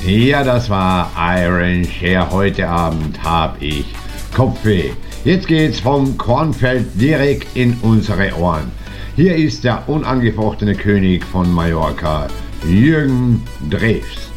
Ja, das war Iron Share. Heute Abend habe ich Kopfweh. Jetzt geht's vom Kornfeld direkt in unsere Ohren. Hier ist der unangefochtene König von Mallorca, Jürgen Drews.